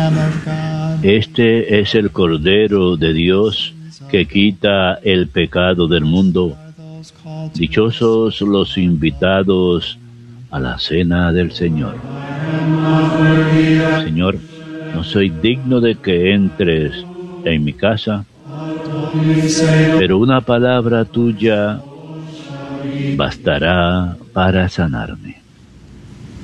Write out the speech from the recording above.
Este es el Cordero de Dios que quita el pecado del mundo. Dichosos los invitados a la cena del Señor. Señor, no soy digno de que entres en mi casa, pero una palabra tuya bastará para sanarme.